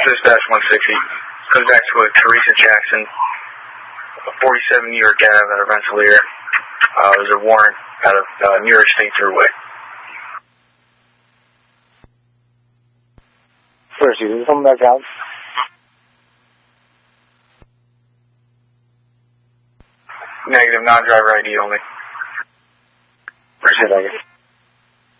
Dash 160. Goes back to a Teresa Jackson, a 47 New York Ave out of Rensselaer. There's a warrant out of New York State Thruway. First, is this coming back out? Negative, non-driver ID only. Appreciate it.